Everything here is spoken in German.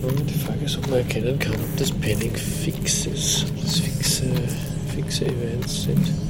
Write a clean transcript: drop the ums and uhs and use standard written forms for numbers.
Die Frage ist, ob man erkennen kann, ob das Penning Fixes, ob das fixe Events sind.